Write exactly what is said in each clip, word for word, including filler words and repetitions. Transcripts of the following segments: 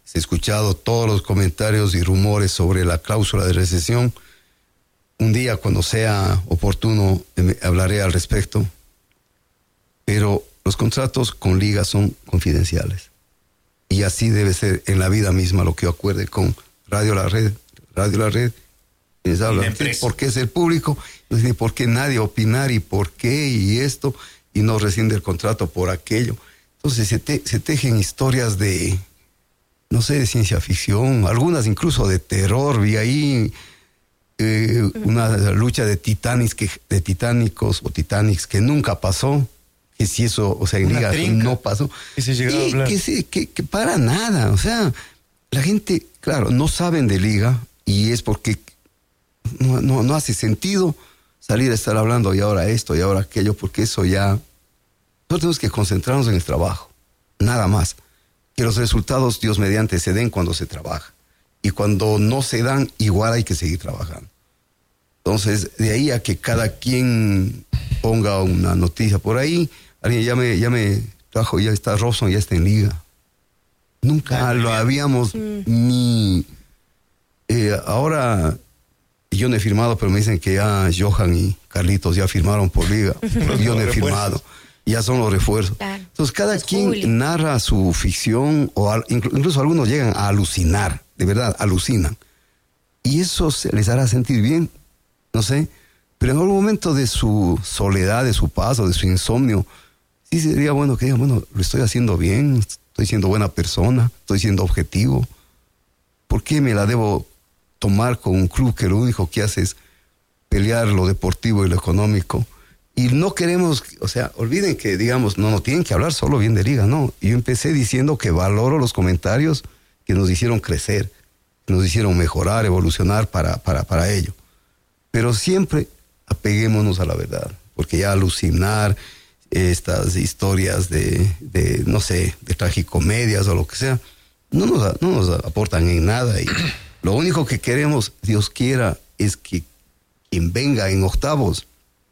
he escuchado todos los comentarios y rumores sobre la cláusula de recesión. Un día, cuando sea oportuno, hablaré al respecto. Pero los contratos con Liga son confidenciales. Y así debe ser en la vida misma, lo que yo acuerde con Radio La Red. Radio La Red, les habla, porque es el público, no por qué nadie opinar y por qué y esto, y no rescinde el contrato por aquello. Entonces se, te, se tejen historias de, no sé, de ciencia ficción, algunas incluso de terror. Vi ahí eh, una lucha de titanes que, de titánicos o titanics que nunca pasó. Que si eso, o sea, en Liga no pasó. Que se llegó a hablar. Que, se, que, que para nada, o sea, la gente, claro, no saben de Liga y es porque no, no, no hace sentido salir a estar hablando y ahora esto y ahora aquello, porque eso ya, nosotros tenemos que concentrarnos en el trabajo, nada más. Que los resultados, Dios mediante, se den cuando se trabaja. Y cuando no se dan, igual hay que seguir trabajando. Entonces, de ahí a que cada quien ponga una noticia por ahí, alguien ya me, ya me trajo, ya está Robson, ya está en Liga. Nunca lo habíamos mm. ni... Eh, ahora, yo no he firmado, pero me dicen que ya Johan y Carlitos ya firmaron por Liga. Yo no he firmado. Ya son los refuerzos. Claro. Entonces, cada es quien Juli. narra su ficción, o al, incluso algunos llegan a alucinar, de verdad, alucinan. Y eso se les hará sentir bien, no sé, pero en algún momento de su soledad, de su paso, de su insomnio, sí sería bueno que digan, bueno, lo estoy haciendo bien, estoy siendo buena persona, estoy siendo objetivo. ¿Por qué me la debo tomar con un club que lo único que hace es pelear lo deportivo y lo económico? Y no queremos, o sea, olviden que, digamos, no, no tienen que hablar solo bien de Liga, no. Yo empecé diciendo que valoro los comentarios que nos hicieron crecer, que nos hicieron mejorar, evolucionar para, para, para ello. Pero siempre apeguémonos a la verdad, porque ya alucinar estas historias de, de no sé, de tragicomedias o lo que sea, no nos, no nos aportan en nada. Y lo único que queremos, Dios quiera, es que quien venga en octavos,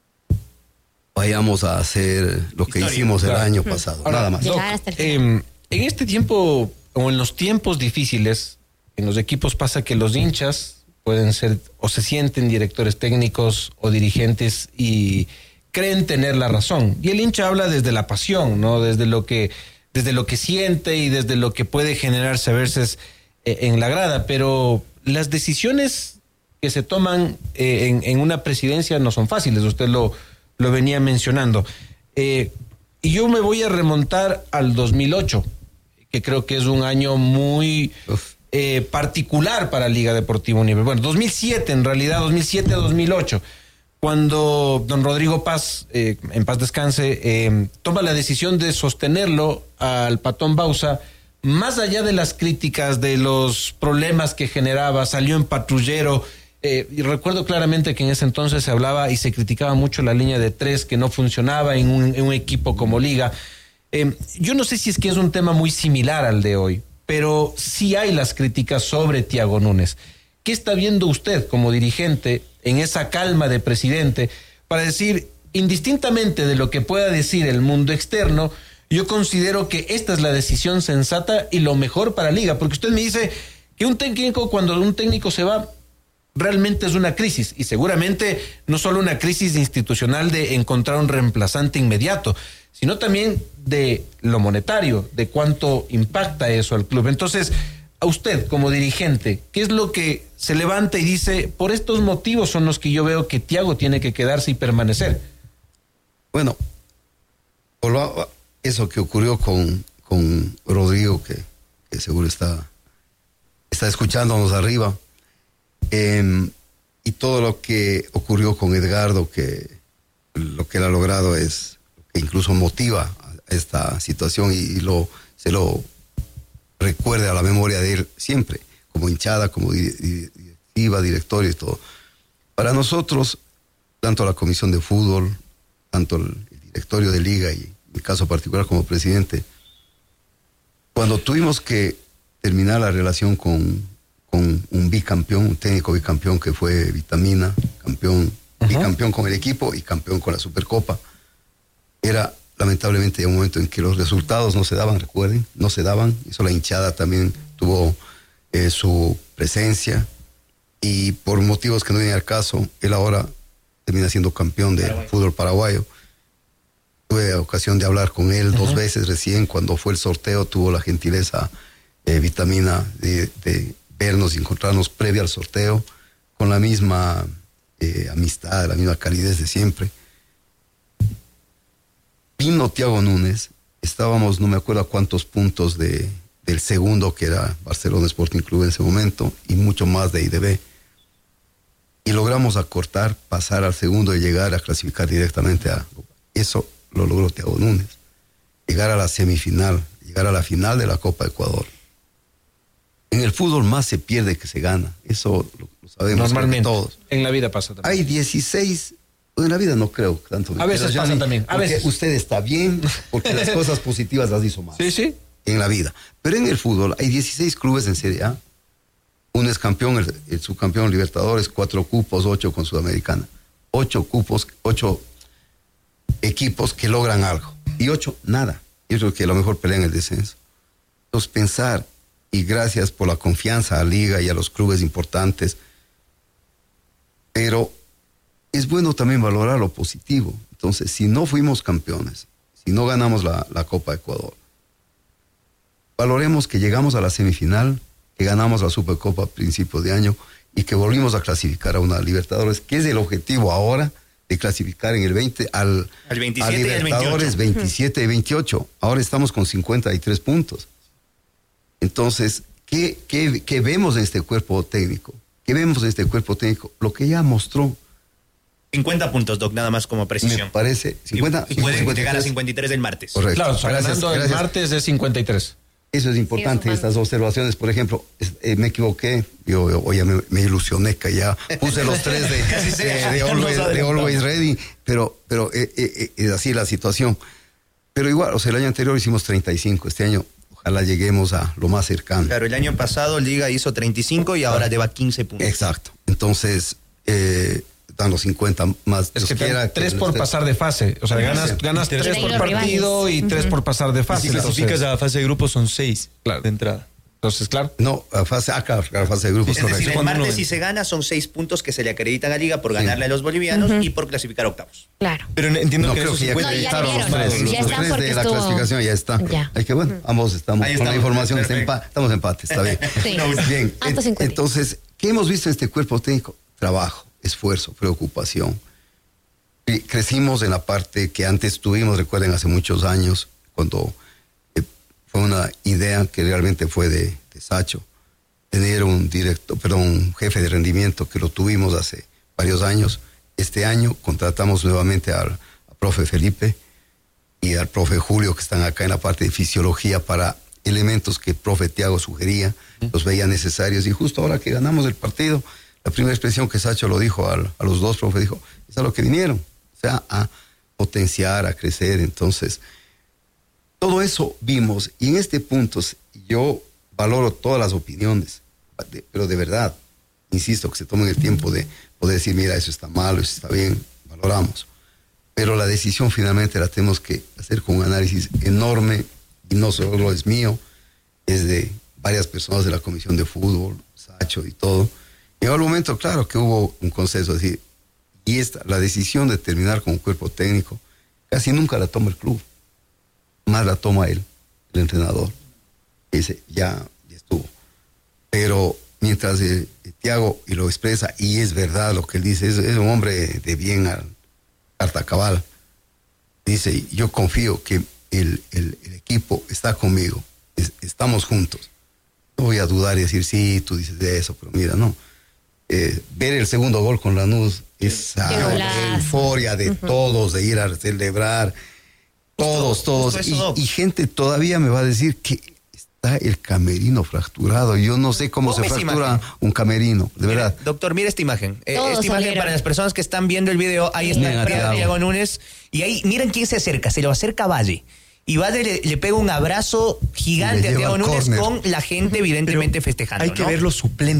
vayamos a hacer lo que Historia, hicimos claro. el año pasado, Ahora, nada más. Doc, eh, en este tiempo, o en los tiempos difíciles, en los equipos pasa que los hinchas pueden ser, o se sienten directores técnicos o dirigentes y creen tener la razón. Y el hincha habla desde la pasión, ¿no? Desde lo que, desde lo que siente y desde lo que puede generarse a veces eh, en la grada. Pero las decisiones que se toman eh, en, en una presidencia no son fáciles, usted lo lo venía mencionando. Eh, y yo me voy a remontar al dos mil ocho, que creo que es un año muy eh, particular para Liga Deportiva Univer. Bueno, dos mil siete en realidad, dos mil siete a dos mil ocho, cuando don Rodrigo Paz, eh, en paz descanse, eh, toma la decisión de sostenerlo al Patón Bausa, más allá de las críticas, de los problemas que generaba, salió en patrullero. Eh, y recuerdo claramente que en ese entonces se hablaba y se criticaba mucho la línea de tres, que no funcionaba en un, en un equipo como Liga. Eh, yo no sé si es que es un tema muy similar al de hoy, pero sí hay las críticas sobre Thiago Núñez. ¿Qué está viendo usted como dirigente en esa calma de presidente para decir, indistintamente de lo que pueda decir el mundo externo, yo considero que esta es la decisión sensata y lo mejor para Liga? Porque usted me dice que un técnico, cuando un técnico se va, realmente es una crisis, y seguramente no solo una crisis institucional de encontrar un reemplazante inmediato, sino también de lo monetario, de cuánto impacta eso al club. Entonces, a usted como dirigente, ¿qué es lo que se levanta y dice, por estos motivos son los que yo veo que Thiago tiene que quedarse y permanecer? Bueno, por lo, eso que ocurrió con, con Rodrigo, que, que seguro está, está escuchándonos arriba, Eh, y todo lo que ocurrió con Edgardo, que lo que él ha logrado es que incluso motiva a esta situación y, y lo se lo recuerde a la memoria de él siempre, como hinchada, como directiva, directorio y todo. Para nosotros, tanto la comisión de fútbol, tanto el, el directorio de Liga y en mi caso particular como presidente, cuando tuvimos que terminar la relación con con un bicampeón, un técnico bicampeón que fue Vitamina, campeón, uh-huh. bicampeón con el equipo y campeón con la Supercopa. Era lamentablemente hay un momento en que los resultados no se daban, recuerden, no se daban. Eso la hinchada también tuvo eh, su presencia. Y por motivos que no vienen al caso, él ahora termina siendo campeón de Paraguay. Fútbol paraguayo. Tuve ocasión de hablar con él uh-huh. dos veces recién, cuando fue el sorteo, tuvo la gentileza eh, Vitamina de, de vernos y encontrarnos previa al sorteo, con la misma eh, amistad, la misma calidez de siempre. Vino Thiago Núñez, estábamos, no me acuerdo a cuántos puntos de, del segundo, que era Barcelona Sporting Club en ese momento, y mucho más de I D B. Y logramos acortar, pasar al segundo y llegar a clasificar directamente a... Eso lo logró Thiago Núñez. Llegar a la semifinal, llegar a la final de la Copa Ecuador. En el fútbol más se pierde que se gana. Eso lo, lo sabemos normalmente todos. En la vida pasa también. Hay dieciséis... En la vida no creo tanto. A veces pasa también. A veces. Usted está bien, porque las cosas positivas las hizo mal. Sí, sí. En la vida. Pero en el fútbol hay dieciséis clubes en Serie A. Uno es campeón, el, el subcampeón Libertadores, cuatro cupos, ocho con Sudamericana. Ocho cupos, ocho equipos que logran algo. Y ocho, nada. Yo creo que a lo mejor pelean el descenso. Entonces pensar, y gracias por la confianza a la liga y a los clubes importantes, pero es bueno también valorar lo positivo. Entonces, si no fuimos campeones, si no ganamos la, la Copa Ecuador, valoremos que llegamos a la semifinal, que ganamos la Supercopa a principios de año y que volvimos a clasificar a una Libertadores, que es el objetivo ahora de clasificar en el veinte al, al veintisiete a Libertadores y veintisiete y veintiocho. Ahora estamos con cincuenta y tres puntos. Entonces, ¿qué, qué, qué vemos en este cuerpo técnico? ¿Qué vemos en este cuerpo técnico? Lo que ya mostró. cincuenta puntos, Doc, nada más como precisión. Me parece. cincuenta, y puede llegar a cincuenta y tres el martes. Correcto. Claro, o sea, gracias, ganando gracias. el martes de cincuenta y tres. Eso es importante, sí, estas observaciones. Por ejemplo, eh, me equivoqué, yo, yo oye, me, me ilusioné que ya puse los tres de, de, de, de, always, de Always Ready, pero, pero eh, eh, es así la situación. Pero igual, o sea, el año anterior hicimos treinta y cinco, este año ojalá lleguemos a lo más cercano. Claro, el año pasado Liga hizo treinta y cinco y ahora lleva quince puntos. Exacto, entonces... Eh, dan los cincuenta más. Es que quiera, tres que por usted... pasar de fase. O sea, ganas, ganas tres, tres por partido y tres uh-huh. por pasar de fase. Y si clasificas a la fase de grupos son seis claro. de entrada. Entonces, claro. No, a fase, a la fase de grupos. Es decir, el martes si se gana son seis puntos que se le acreditan a Liga por ganarle sí. a los bolivianos uh-huh. y por clasificar octavos. Claro. Pero entiendo no, que creo eso que ya acreditaron los tres. Ya los están tres de la estuvo... clasificación ya está. Ya. Hay que, bueno, uh-huh. ambos estamos con la información. Está empa estamos empate, está bien. Sí. Bien. Entonces, ¿qué hemos visto en este cuerpo técnico? Trabajo, esfuerzo, preocupación. Crecimos en la parte que antes tuvimos, recuerden, hace muchos años, cuando eh, fue una idea que realmente fue de, de Sacho, tener un director, perdón, un jefe de rendimiento que lo tuvimos hace varios años. Este año contratamos nuevamente al, al profe Felipe y al profe Julio, que están acá en la parte de fisiología, para elementos que el profe Thiago sugería, los veía necesarios. Y justo ahora que ganamos el partido, la primera expresión que Sacho lo dijo al, a los dos profes, dijo, es a lo que vinieron. O sea, a potenciar, a crecer. Entonces, todo eso vimos, y en este punto yo valoro todas las opiniones, pero de verdad, insisto, que se tomen el tiempo de poder decir, mira, eso está mal, eso está bien, valoramos. Pero la decisión finalmente la tenemos que hacer con un análisis enorme, y no solo es mío, es de varias personas de la Comisión de Fútbol, Sacho y todo. Y en el momento, claro, que hubo un consenso, es decir, y esta, la decisión de terminar con un cuerpo técnico, casi nunca la toma el club, más la toma él, el entrenador. Y dice, ya, ya estuvo. Pero mientras eh, Thiago, y lo expresa, y es verdad lo que él dice, es, es un hombre de bien a carta cabal. Dice, yo confío que el, el, el equipo está conmigo, es, estamos juntos. No voy a dudar y decir, sí, tú dices de eso, pero mira, no. Eh, ver el segundo gol con Lanús, esa euforia de uh-huh. todos, de ir a celebrar, todos, todos, y, y gente todavía me va a decir que está el camerino fracturado. Yo no sé cómo se fractura un camerino, de mira, verdad. Doctor, mira esta imagen. Eh, esta salieron. imagen para las personas que están viendo el video, ahí está el de Thiago Núñez, y ahí miren quién se acerca, se lo acerca Valle. Y Valle le, le pega un abrazo gigante a Thiago Núñez con la gente evidentemente Pero festejando. hay que ¿no? ver los suplentes.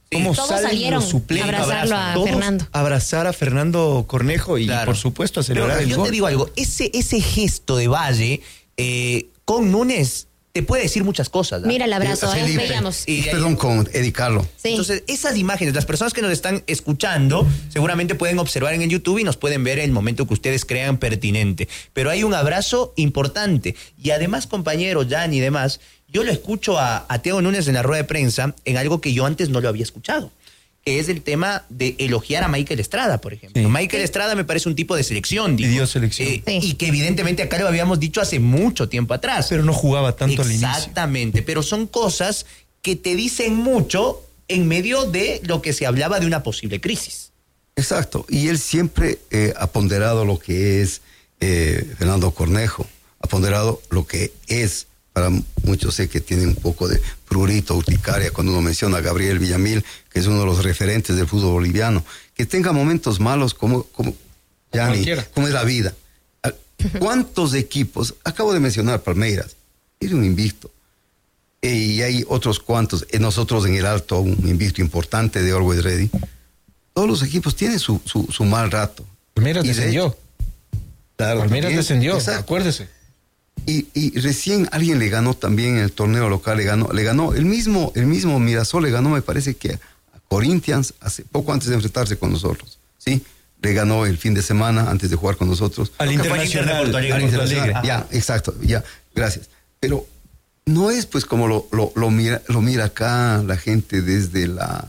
¿Cómo Todos salen salieron los suplentes? a abrazarlo a Todos Fernando. Abrazar a Fernando Cornejo y, Claro. por supuesto, a celebrar Pero el yo gol. te digo algo, ese, ese gesto de Valle eh, con Núñez te puede decir muchas cosas. ¿ah? Mira el abrazo, ahí Felipe. veíamos. Y- Perdón, con Eddie Carlo. Sí. Entonces, esas imágenes, las personas que nos están escuchando, seguramente pueden observar en el YouTube y nos pueden ver en el momento que ustedes crean pertinente. Pero hay un abrazo importante. Y además, compañero, Jan y demás, yo lo escucho a, a Teo Núñez en la rueda de prensa en algo que yo antes no lo había escuchado, que es el tema de elogiar a Michael Estrada, por ejemplo. Sí. Michael Estrada me parece un tipo de selección, digo. Pidió selección. Eh, Sí. Y que evidentemente acá lo habíamos dicho hace mucho tiempo atrás. Pero no jugaba tanto al inicio. Exactamente, pero son cosas que te dicen mucho en medio de lo que se hablaba de una posible crisis. Exacto, y él siempre eh, ha ponderado lo que es eh, Fernando Cornejo, ha ponderado lo que es, para muchos sé que tienen un poco de prurito, urticaria, cuando uno menciona a Gabriel Villamil, que es uno de los referentes del fútbol boliviano, que tenga momentos malos como, como, Gianni, cualquiera. como es la vida. ¿Cuántos equipos? Acabo de mencionar Palmeiras, era un invicto. Eh, y hay otros cuantos, eh, nosotros en el Alto, un invicto importante de Always Ready. Todos los equipos tienen su, su, su mal rato. Palmeiras Y de descendió. hecho, claro, Palmeiras también, descendió, exacto. acuérdese. Y, y recién alguien le ganó también en el torneo local, le ganó, le ganó el mismo, el mismo Mirasol le ganó, me parece que a Corinthians, hace poco antes de enfrentarse con nosotros, ¿sí? Le ganó el fin de semana antes de jugar con nosotros. Al Creo que fue el Inter de Internacional. Porto Alegre. al Al Internacional. Internacional. Ya, exacto, ya, gracias. Pero no es pues como lo, lo, lo mira, lo mira acá la gente desde la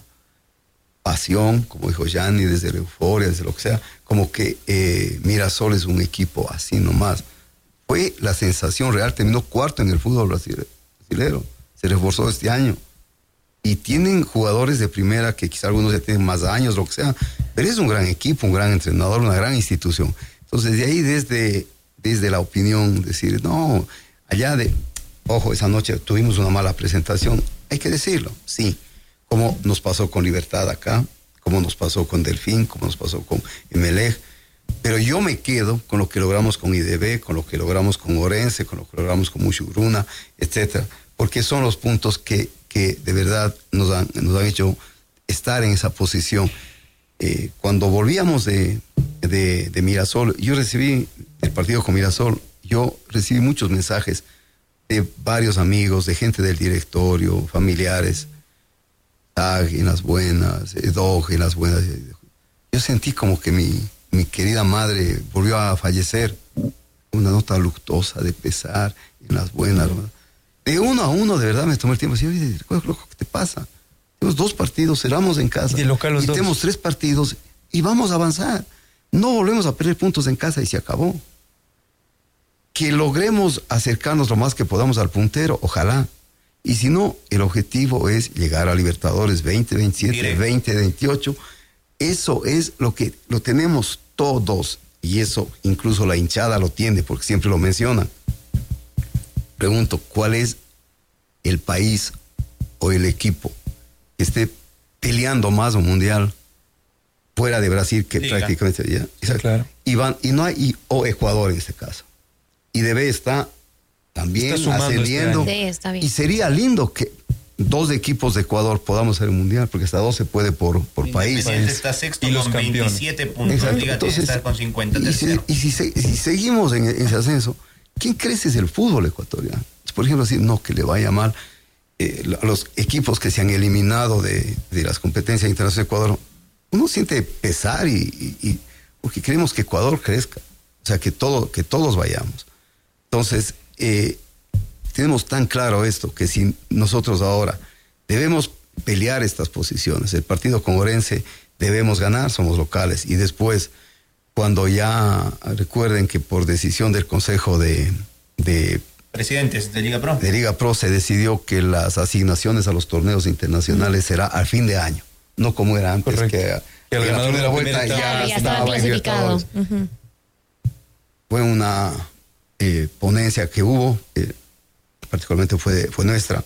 pasión, como dijo Gianni, desde la euforia, desde lo que sea, como que eh, Mirasol es un equipo así nomás. Fue la sensación real, terminó cuarto en el fútbol brasile- brasilero, se reforzó este año. Y tienen jugadores de primera que quizá algunos ya tienen más años, lo que sea, pero es un gran equipo, un gran entrenador, una gran institución. Entonces, de ahí desde, desde la opinión, decir, no, allá de, ojo, esa noche tuvimos una mala presentación, hay que decirlo, sí, como nos pasó con Libertad acá, como nos pasó con Delfín, como nos pasó con Emelec, pero yo me quedo con lo que logramos con I D B, con lo que logramos con Orense, con lo que logramos con Mushugruna, etcétera, porque son los puntos que, que de verdad nos han, nos han hecho estar en esa posición. Eh, cuando volvíamos de, de, de Mirasol, yo recibí el partido con Mirasol, yo recibí muchos mensajes de varios amigos, de gente del directorio, familiares, Tag en las buenas, Dog en las buenas. Yo sentí como que mi, mi querida madre volvió a fallecer, una nota luctuosa de pesar en las buenas. ¿verdad? De uno a uno, de verdad, me tomé el tiempo. Así, oye, ¿qué te pasa? Tenemos dos partidos, cerramos en casa. Y de local los y dos. tenemos tres partidos y vamos a avanzar. No volvemos a perder puntos en casa y se acabó. Que logremos acercarnos lo más que podamos al puntero, ojalá. Y si no, el objetivo es llegar a Libertadores veinte veintisiete, Directo. veinte veintiocho. Eso es lo que lo tenemos todos. Y eso incluso la hinchada lo tiene, porque siempre lo mencionan. Pregunto, ¿cuál es el país o el equipo que esté peleando más un mundial fuera de Brasil, que Liga. prácticamente ya? Exacto. claro. Y, van, y no hay, y- o Ecuador en este caso. Y debe estar también Está sumando este ascendiendo. año. Sí, está bien. Y sería lindo que dos equipos de Ecuador podamos hacer el mundial, porque hasta dos se puede por, por país. Independiente está sexto Y los con campeones. veintisiete puntos. Exacto. Liga tiene que estar con cincuenta y si, tercero. y si se- si seguimos en, en ese ascenso, ¿quién crece es el fútbol ecuatoriano? Por ejemplo, decir, no, que le vaya mal eh, a los equipos que se han eliminado de, de las competencias internacionales de Ecuador. Uno siente pesar y, y- y- porque queremos que Ecuador crezca, o sea, que, todo, que todos vayamos. Entonces, eh, tenemos tan claro esto que si nosotros ahora debemos pelear estas posiciones, el partido con Orense debemos ganar, somos locales, y después, cuando ya recuerden que por decisión del Consejo de, de, Presidentes de Liga Pro. de Liga Pro se decidió que las asignaciones a los torneos internacionales será al fin de año, no como era antes, Correcto. que, Que el en la ganador de primera la vuelta primera ya, Claro, ya estaba estaba en clasificado. Libertadores. Ujú. Fue una eh, ponencia que hubo, eh, particularmente fue, de- fue nuestra,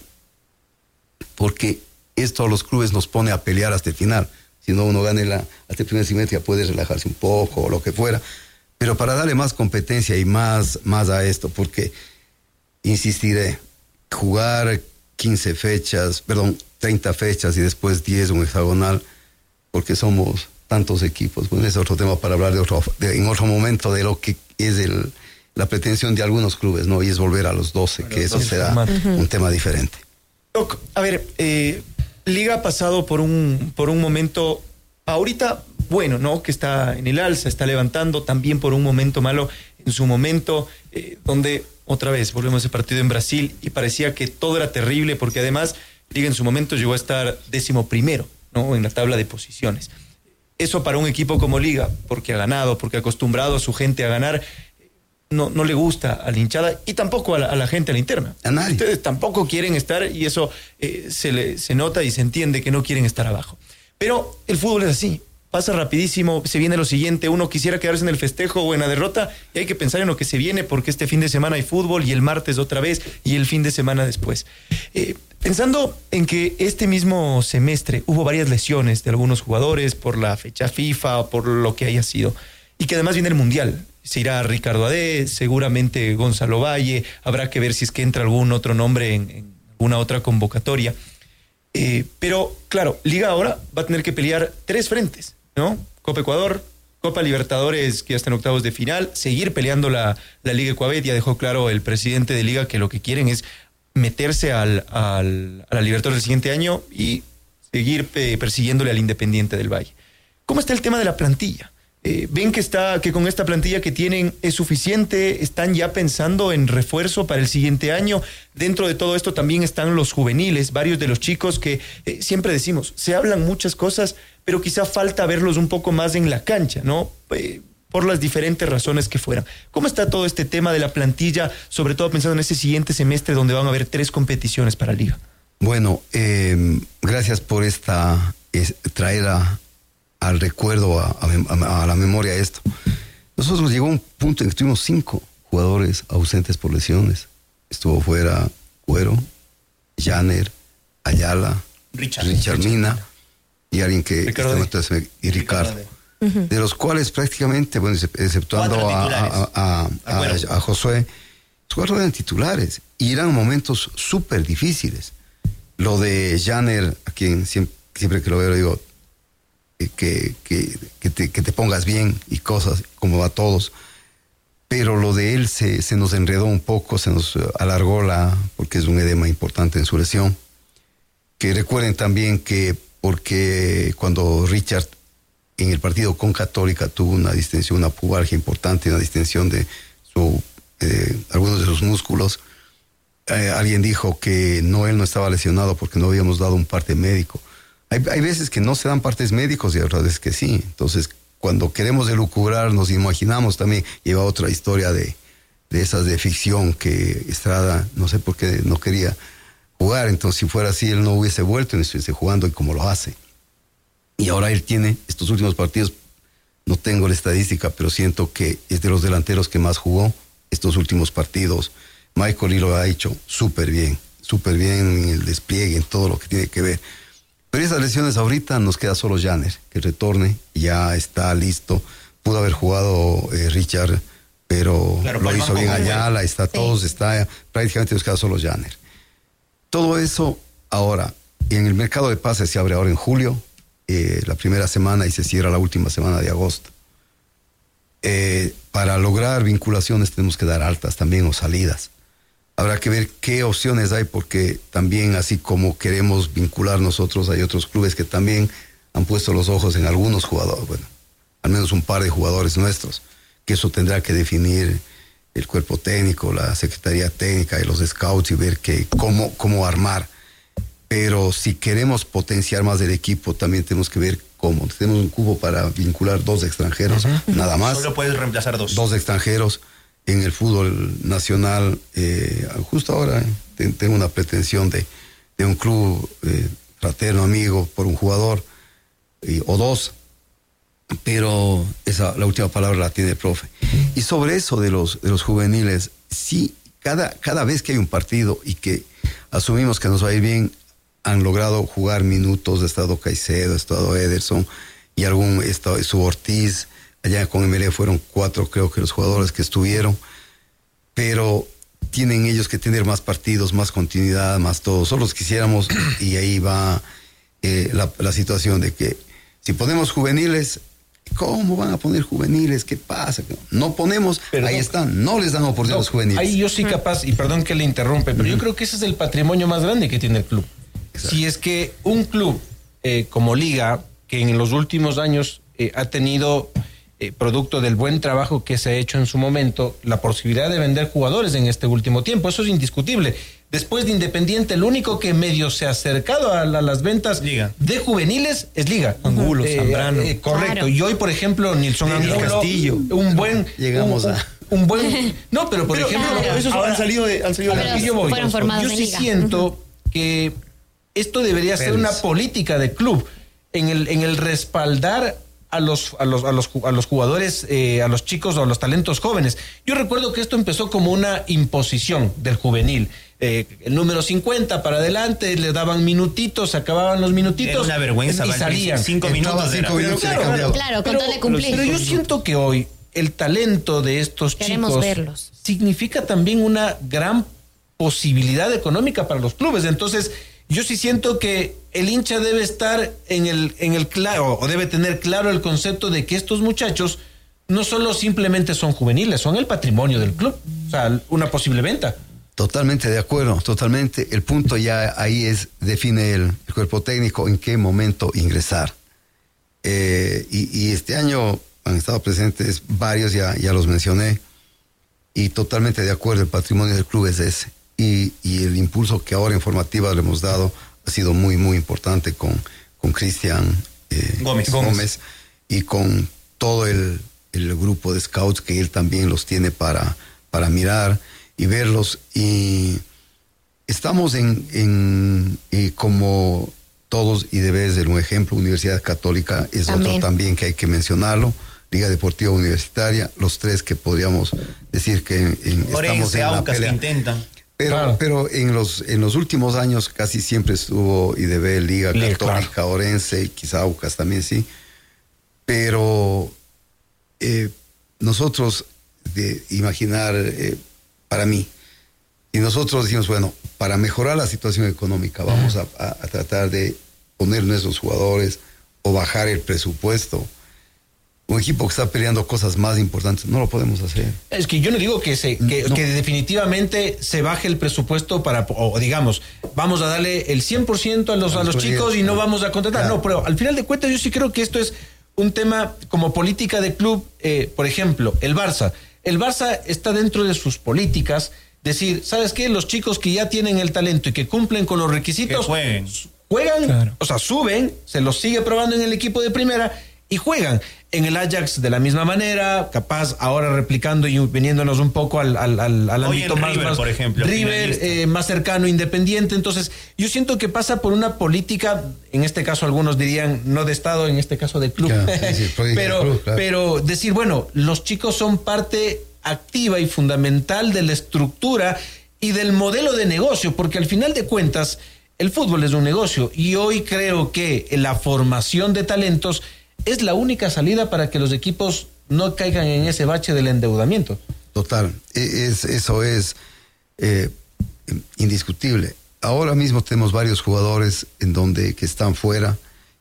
porque esto a los clubes nos pone a pelear hasta el final. Si no uno gane la, hasta el primer semestre ya puede relajarse un poco o lo que fuera, pero para darle más competencia y más, más a esto, porque insistiré, jugar quince fechas, perdón, treinta fechas y después diez un hexagonal, porque somos tantos equipos. Bueno, es otro tema para hablar de otro, de, en otro momento de lo que es el, la pretensión de algunos clubes, ¿no? Y es volver a los doce, bueno, que eso será uh-huh. un tema diferente. Doc, a ver, eh, Liga ha pasado por un, por un momento, ahorita, bueno, ¿no? Que está en el alza, está levantando, también por un momento malo en su momento, eh, donde otra vez volvemos a ese partido en Brasil y parecía que todo era terrible, porque además Liga en su momento llegó a estar décimo primero, ¿no? En la tabla de posiciones. Eso para un equipo como Liga, porque ha ganado, porque ha acostumbrado a su gente a ganar, no, no le gusta a la hinchada y tampoco a la, a la gente a la interna. A nadie. Ustedes tampoco quieren estar y eso eh, se, le, se nota y se entiende que no quieren estar abajo. Pero el fútbol es así, pasa rapidísimo, se viene lo siguiente, uno quisiera quedarse en el festejo o en la derrota y hay que pensar en lo que se viene porque este fin de semana hay fútbol y el martes otra vez y el fin de semana después. Eh, pensando en que este mismo semestre hubo varias lesiones de algunos jugadores por la fecha FIFA o por lo que haya sido y que además viene el Mundial. Se irá Ricardo Adé, seguramente Gonzalo Valle, habrá que ver si es que entra algún otro nombre en, en alguna otra convocatoria. Eh, pero, claro, Liga ahora va a tener que pelear tres frentes, ¿no? Copa Ecuador, Copa Libertadores, que ya está en octavos de final, seguir peleando la, la Liga Ecuavet. Ya dejó claro el presidente de Liga que lo que quieren es meterse al, al, a la Libertadores del siguiente año y seguir eh, persiguiéndole al Independiente del Valle. ¿Cómo está el tema de la plantilla? Eh, ¿Ven que está que con esta plantilla que tienen es suficiente? ¿Están ya pensando en refuerzo para el siguiente año? Dentro de todo esto también están los juveniles, varios de los chicos que eh, siempre decimos, se hablan muchas cosas, pero quizá falta verlos un poco más en la cancha, ¿no? Eh, por las diferentes razones que fueran. ¿Cómo está todo este tema de la plantilla, sobre todo pensando en ese siguiente semestre donde van a haber tres competiciones para Liga? Bueno, eh, gracias por esta es, traer a al recuerdo, a, a, a la memoria esto. Nosotros llegó un punto en que tuvimos cinco jugadores ausentes por lesiones. Estuvo fuera Cuero, Janer, Ayala, Richard, Richard Mina y alguien que... Ricardo este y Ricardo. Ricardo. Uh-huh. De los cuales prácticamente, bueno, exceptuando a, a, a, a, a Josué, los cuatro eran titulares y eran momentos súper difíciles. Lo de Janer, a quien siempre, siempre que lo veo digo, Que, que, que, te, que te pongas bien y cosas como va a todos, pero lo de él se, se nos enredó un poco, se nos alargó la, porque es un edema importante en su lesión. Que recuerden también que porque cuando Richard en el partido con Católica tuvo una distensión, una pubalgia importante, una distensión de su, eh, algunos de sus músculos, eh, alguien dijo que no, él no estaba lesionado porque no habíamos dado un parte médico. Hay, hay veces que no se dan partes médicos y otras veces que sí. Entonces, cuando queremos elucubrar, nos imaginamos también, lleva otra historia de, de esas de ficción que Estrada, no sé por qué no quería jugar. Entonces, si fuera así, él no hubiese vuelto y no estuviese jugando y como lo hace. Y ahora él tiene estos últimos partidos, no tengo la estadística, pero siento que es de los delanteros que más jugó estos últimos partidos. Michael Lee lo ha hecho súper bien, súper bien en el despliegue, en todo lo que tiene que ver. Pero esas lesiones ahorita nos queda solo Janer, que retorne, ya está listo. Pudo haber jugado eh, Richard, pero claro, lo hizo bien Ayala, está sí. todos, está prácticamente nos queda solo Janer. Todo eso ahora, en el mercado de pases se abre ahora en julio, eh, la primera semana y se cierra la última semana de agosto. Eh, para lograr vinculaciones tenemos que dar altas también o salidas. Habrá que ver qué opciones hay, porque también así como queremos vincular nosotros, hay otros clubes que también han puesto los ojos en algunos jugadores, bueno, al menos un par de jugadores nuestros, que eso tendrá que definir el cuerpo técnico, la secretaría técnica y los scouts y ver que, cómo, cómo armar. Pero si queremos potenciar más el equipo, también tenemos que ver cómo. Tenemos un cubo para vincular dos extranjeros, uh-huh. nada más. Solo puedes reemplazar dos. Dos extranjeros. En el fútbol nacional, eh, justo ahora eh, tengo una pretensión de, de un club eh, fraterno, amigo, por un jugador eh, o dos, pero esa, la última palabra la tiene el profe. Y sobre eso de los, de los juveniles, sí, cada, cada vez que hay un partido y que asumimos que nos va a ir bien, han logrado jugar minutos, ha estado Caicedo, ha estado Ederson y algún, estado, su Ortiz. Allá con M L E fueron cuatro, creo que los jugadores que estuvieron, pero tienen ellos que tener más partidos, más continuidad, más todo. Solo quisiéramos, y ahí va eh, la, la situación de que si ponemos juveniles, ¿cómo van a poner juveniles? ¿Qué pasa? No ponemos, Pero ahí no, están, no les dan oportunidad a los juveniles. Ahí yo sí capaz, y perdón que le interrumpe, pero uh-huh. yo creo que ese es el patrimonio más grande que tiene el club. Exacto. Si es que un club eh, como Liga, que en los últimos años eh, ha tenido... Eh, producto del buen trabajo que se ha hecho en su momento, la posibilidad de vender jugadores en este último tiempo, eso es indiscutible. Después de Independiente, el único que medio se ha acercado a, la, las ventas Liga. de juveniles es Liga. Angulo, eh, Zambrano. Eh, correcto. Claro. Y hoy, por ejemplo, Nilson Angulo, Castillo. un buen... Llegamos un, a... Un buen... No, pero por pero, ejemplo... Claro. Esos ahora, han salido de... Han salido de yo voy, fueron formados yo en sí Liga. siento uh-huh. que esto debería Pérez. ser una política de club en el, en el respaldar a los a los a los a los jugadores, eh, a los chicos o a los talentos jóvenes. Yo recuerdo que esto empezó como una imposición del juvenil. Eh, el número cincuenta para adelante, le daban minutitos, acababan los minutitos. Era una vergüenza, y salían. Cinco minutos. Cinco minutos claro, claro, claro, con tal de cumplir. Pero yo siento que hoy el talento de estos Queremos chicos verlos. significa también una gran posibilidad económica para los clubes. Entonces, yo sí siento que el hincha debe estar en el, en el claro, o debe tener claro el concepto de que estos muchachos no solo simplemente son juveniles, son el patrimonio del club. O sea, una posible venta. Totalmente de acuerdo, totalmente. El punto ya ahí es, define el, el cuerpo técnico en qué momento ingresar. Eh, y, y este año han estado presentes varios, ya, ya los mencioné, y totalmente de acuerdo, el patrimonio del club es ese. Y, y el impulso que ahora en formativa le hemos dado ha sido muy, muy importante con, con Cristian eh, Gómez. Gómez y con todo el, el grupo de scouts que él también los tiene para, para mirar y verlos. Y estamos en, en y como todos, y debe ser un ejemplo, Universidad Católica es también. Otro también que hay que mencionarlo, Liga Deportiva Universitaria, los tres que podríamos decir que en, estamos en la pelea. Que intentan. Pero, claro. pero en los en los últimos años casi siempre estuvo I D B, Liga Católica, claro. Orense, quizá Aucas también sí. Pero eh, nosotros, de imaginar, eh, para mí, y nosotros decimos, bueno, para mejorar la situación económica vamos a, a, a tratar de poner nuestros jugadores o bajar el presupuesto. Un equipo que está peleando cosas más importantes, no lo podemos hacer. Es que yo no digo que se que, no. que definitivamente se baje el presupuesto para, o digamos, vamos a darle el cien por ciento a los, a los chicos y no vamos a contratar. Claro. No, pero al final de cuentas yo sí creo que esto es un tema como política de club. Eh, por ejemplo, el Barça. El Barça está dentro de sus políticas decir, ¿sabes qué? Los chicos que ya tienen el talento y que cumplen con los requisitos, que jueguen, juegan, claro. o sea, suben, se los sigue probando en el equipo de primera y juegan. En el Ajax de la misma manera, capaz ahora replicando y veniéndonos un poco al, al, al, al ámbito más, River, más, por ejemplo, River eh, más cercano, Independiente. Entonces, yo siento que pasa por una política, en este caso algunos dirían no de Estado, en este caso de club, claro, sí, sí, pero, club, claro. pero decir, bueno, los chicos son parte activa y fundamental de la estructura y del modelo de negocio, porque al final de cuentas, el fútbol es un negocio y hoy creo que la formación de talentos es la única salida para que los equipos no caigan en ese bache del endeudamiento. Total, es, eso es eh, indiscutible. Ahora mismo tenemos varios jugadores en donde que están fuera,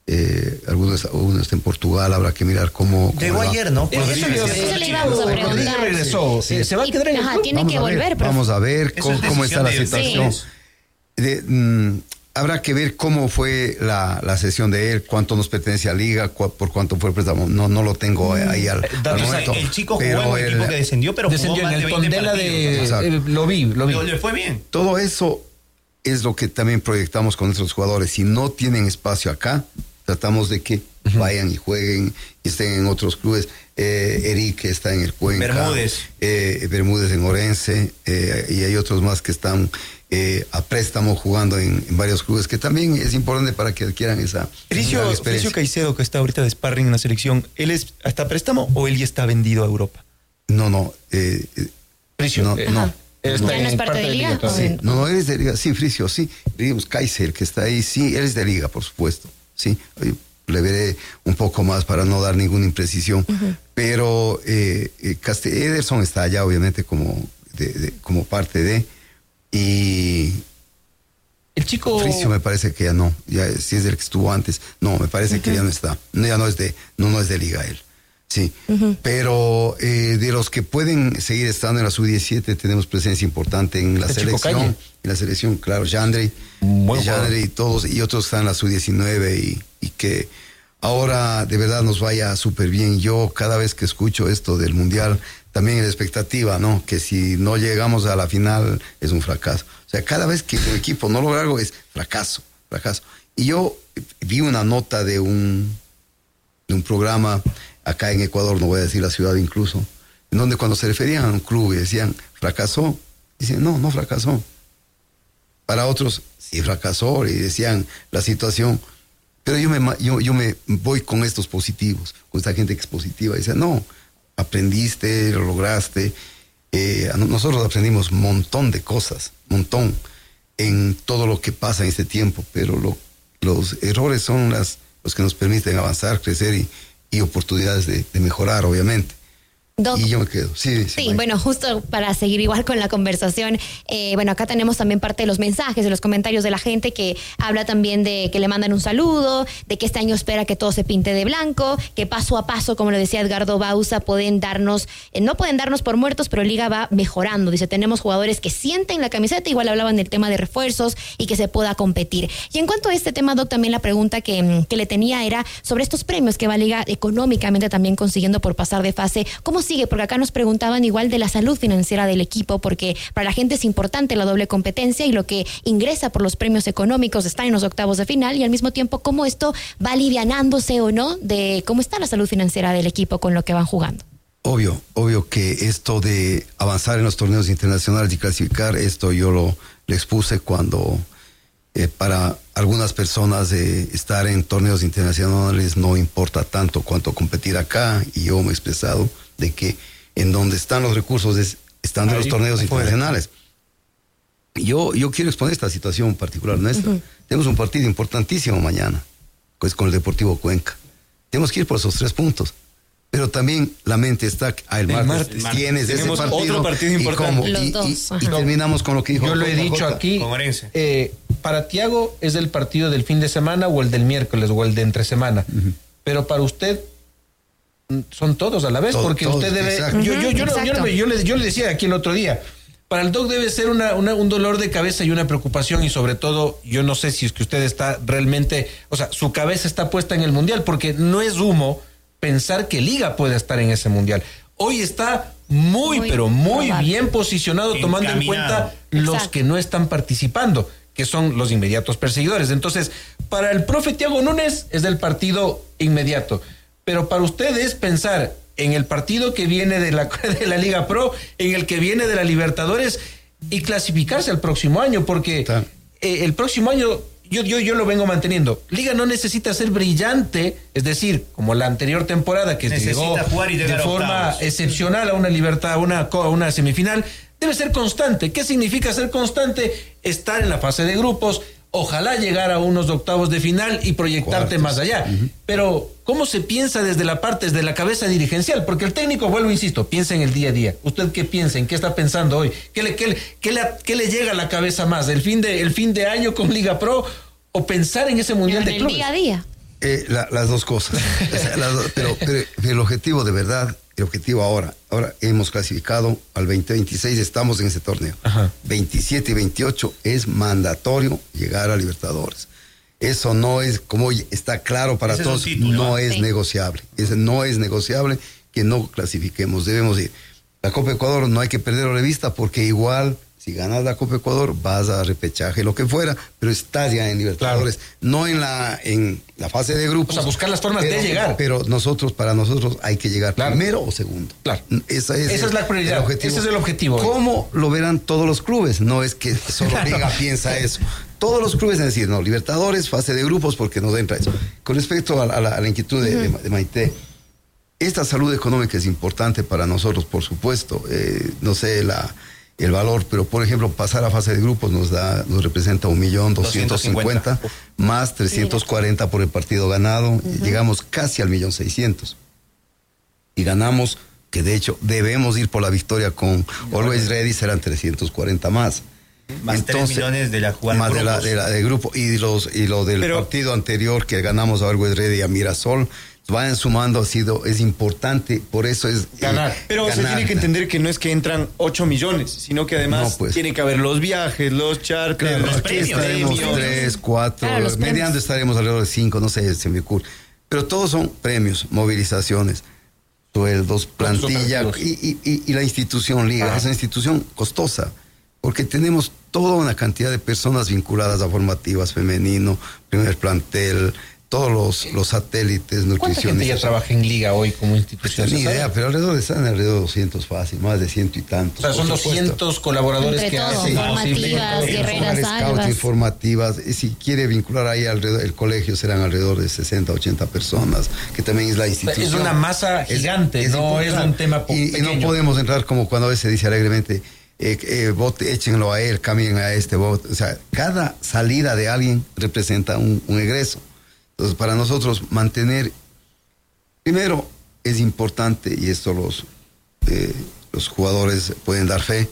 eh, algunos, algunos están en Portugal, habrá que mirar cómo... cómo Llegó ayer, ¿no? Eso, eso, eso le íbamos a preguntar. Regresó. Sí, sí. ¿Se va a quedar en el Ajá, club? tiene vamos que volver. Ver, pero... Vamos a ver cómo, cómo está la situación. Sí. De, mm, Habrá que ver cómo fue la, la sesión de él, cuánto nos pertenece a Liga, cu por cuánto fue el préstamo. No, no lo tengo ahí al, al momento. El chico jugó en un el, equipo que descendió, pero descendió jugó en el Tondela de... Eh, lo vi, lo vi. Pero le fue bien. Todo eso es lo que también proyectamos con nuestros jugadores. Si no tienen espacio acá, tratamos de que uh-huh. vayan y jueguen y estén en otros clubes. Eh, Eric está en el Cuenca. Bermúdez. Eh, Bermúdez en Orense. Eh, y hay otros más que están... Eh, a préstamo jugando en, en varios clubes, que también es importante para que adquieran esa Fricio, Fricio Caicedo, que está ahorita de sparring en la selección, ¿él es hasta préstamo o él ya está vendido a Europa? No, no. Eh, Fricio, no, eh, no. ¿Ya no es parte de Liga? Liga sí, no, no, él es de Liga. Sí, Fricio, sí. Digamos, Kaiser, que está ahí, sí, él es de Liga, por supuesto. Sí, le veré un poco más para no dar ninguna imprecisión. Uh-huh. Pero eh, Ederson está allá, obviamente, como de, de, como parte de, y el chico Fricio me parece que ya no, ya si es el que estuvo antes, no, me parece uh-huh. que ya no está, no, ya no es de, no, no es de liga él, sí, uh-huh. pero eh, de los que pueden seguir estando en la sub diecisiete tenemos presencia importante en la el selección, en la selección, claro, Yandri, Yandri y todos, y otros están en la sub diecinueve y, y que ahora de verdad nos vaya súper bien. Yo cada vez que escucho esto del Mundial, también es expectativa, ¿no? Que si no llegamos a la final es un fracaso. O sea, cada vez que un equipo no logra algo es fracaso, fracaso. Y yo vi una nota de un, de un programa acá en Ecuador, no voy a decir la ciudad incluso, en donde cuando se referían a un club y decían, fracasó, dicen, no, no fracasó. Para otros, sí fracasó, y decían la situación. Pero yo me, yo, yo me voy con estos positivos, con esta gente que es positiva. Dice, no, aprendiste, lo lograste. Eh, nosotros aprendimos un montón de cosas, montón, en todo lo que pasa en este tiempo, pero lo, los errores son las, los que nos permiten avanzar, crecer y, y oportunidades de, de mejorar, obviamente. Doc. Y yo me quedo, sí. Sí, sí bueno, justo para seguir igual con la conversación, eh, bueno, acá tenemos también parte de los mensajes, de los comentarios de la gente que habla también de que le mandan un saludo, de que este año espera que todo se pinte de blanco, que paso a paso, como lo decía Edgardo Bauza, pueden darnos, eh, no pueden darnos por muertos, pero Liga va mejorando. Dice, tenemos jugadores que sienten la camiseta, igual hablaban del tema de refuerzos y que se pueda competir. Y en cuanto a este tema, Doc, también la pregunta que, que le tenía era sobre estos premios que va Liga económicamente también consiguiendo por pasar de fase. ¿Cómo sigue? Porque acá nos preguntaban igual de la salud financiera del equipo, porque para la gente es importante la doble competencia y lo que ingresa por los premios económicos está en los octavos de final, y al mismo tiempo cómo esto va alivianándose o no de cómo está la salud financiera del equipo con lo que van jugando. Obvio, obvio que esto de avanzar en los torneos internacionales y clasificar, esto yo lo, lo expuse cuando eh, para algunas personas eh, estar en torneos internacionales no importa tanto cuanto competir acá, y yo me he expresado de que en donde están los recursos es, están de los torneos internacionales. Yo, yo quiero exponer esta situación particular nuestra. Uh-huh. Tenemos un partido importantísimo mañana, pues con el Deportivo Cuenca. Tenemos que ir por esos tres puntos. Pero también la mente está, ah, el, el martes, martes tienes ese partido. Otro partido importante. Y, y, y, y terminamos con lo que dijo. Yo lo he dicho J. aquí. Eh, para Tiago es el partido del fin de semana o el del miércoles o el de entre semana. Uh-huh. Pero para usted son todos a la vez, todo, porque todos, usted debe. Exacto. Yo, yo, yo, no, yo, no, yo, le, yo le decía aquí el otro día. Para el Doc debe ser una, una, un dolor de cabeza y una preocupación, y sobre todo, yo no sé si es que usted está realmente, o sea, su cabeza está puesta en el Mundial, porque no es humo pensar que Liga puede estar en ese Mundial. Hoy está muy, muy pero muy probable. bien posicionado, tomando en cuenta los Exacto. que no están participando, que son los inmediatos perseguidores. Entonces, para el profe Tiago Núñez es del partido inmediato, pero para ustedes pensar en el partido que viene de la, de la Liga Pro, en el que viene de la Libertadores, y clasificarse al próximo año, porque eh, el próximo año yo, yo, yo lo vengo manteniendo. Liga no necesita ser brillante, es decir, como la anterior temporada que llegó de forma excepcional a una libertad, a una, a una semifinal. Debe ser constante. ¿Qué significa ser constante? Estar en la fase de grupos, ojalá llegar a unos octavos de final y proyectarte Cuartos. más allá. Uh-huh. Pero, ¿cómo se piensa desde la parte, desde la cabeza dirigencial? Porque el técnico, vuelvo, insisto, piensa en el día a día. ¿Usted qué piensa? ¿En qué está pensando hoy? ¿Qué le, qué, qué le, qué le llega a la cabeza más? ¿El fin de, el fin de año con Liga Pro o pensar en ese Mundial pero de clubes? El día a día. Eh, la, las dos cosas. O sea, las dos, pero, pero el objetivo de verdad, el objetivo ahora, ahora hemos clasificado al veinte veintiséis, estamos en ese torneo. Ajá. veintisiete y veintiocho es mandatorio llegar a Libertadores. Eso no es, como está claro para Ese todos, es título, no ¿no? es sí. negociable. Ese no es negociable que no clasifiquemos. Debemos ir. La Copa Ecuador no hay que perderlo de vista, porque igual, si ganas la Copa Ecuador, vas a repechaje, lo que fuera, pero estás ya en Libertadores, claro. no en la en la fase de grupos. O sea, buscar las formas pero, de llegar. Pero nosotros, para nosotros, hay que llegar claro. primero o segundo. Claro. Esa es, Esa el, es la prioridad. Ese es el objetivo. ¿Cómo lo verán todos los clubes? No es que solo claro. Liga piensa eso. Todos los clubes, es decir, no, Libertadores, fase de grupos, porque nos entra eso. Con respecto a, a, la, a la inquietud de, uh-huh. de, de Maite, esta salud económica es importante para nosotros, por supuesto. Eh, no sé la, el valor, pero por ejemplo, pasar a fase de grupos nos da, nos representa un millón doscientos cincuenta, más trescientos cuarenta por el partido ganado. Uh-huh. Llegamos casi al millón seiscientos. Y ganamos que de hecho debemos ir por la victoria con Always Ready, serán trescientos cuarenta más. Más tres millones de la jugada más de la, de la de grupo y los y lo del Pero, partido anterior que ganamos a Always Ready y a Mirasol vayan sumando, ha sido es importante, por eso es ganar. eh, Pero ganar. se tiene que entender que no es que entran ocho millones, sino que además No, pues. tiene que haber los viajes, los charters, Claro, los aquí premios, estaremos premios. tres, cuatro, Claro, los mediando premios. estaremos alrededor de cinco, no sé, se me ocurre. Pero todos son premios, movilizaciones, sueldos, plantilla operativos. y, y, y, y la institución Liga. Ah. Es una institución costosa, porque tenemos toda una cantidad de personas vinculadas a formativas, femenino, primer plantel, todos los, los satélites, ¿Cuánta gente ya nutricionistas. trabaja en Liga hoy como Pues institución? ni ¿Se sabe? idea, pero alrededor de están alrededor de doscientos fácil, más de ciento y tantos. O sea, son por supuesto. doscientos colaboradores Entre que todos, hacen formativas, posible- guerreras, Formar salvas. scouts informativas, y si quiere vincular ahí alrededor, el colegio serán alrededor de sesenta, ochenta personas, que también es la institución. Es una masa gigante, no es un tema po- y, y no pequeño. podemos entrar como cuando a veces dice alegremente, eh, eh, vote, échenlo a él, cambien a este voto. O sea, cada salida de alguien representa un, un egreso. Entonces, para nosotros mantener, primero es importante, y esto los, eh, los jugadores pueden dar fe,